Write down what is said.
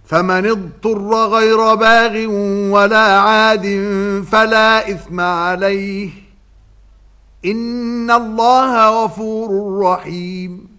فمن اضطر غير باغ ولا عاد فلا إثم عليه إن الله غفور رحيم.